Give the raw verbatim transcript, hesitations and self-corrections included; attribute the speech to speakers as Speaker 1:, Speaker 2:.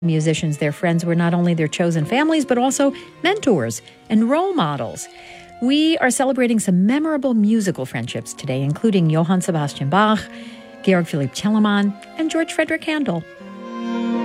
Speaker 1: Musicians, their friends were not only their chosen families, but also mentors and role models. We are celebrating some memorable musical friendships today, including Johann Sebastian Bach, Georg Philipp Telemann, and George Frederick Handel.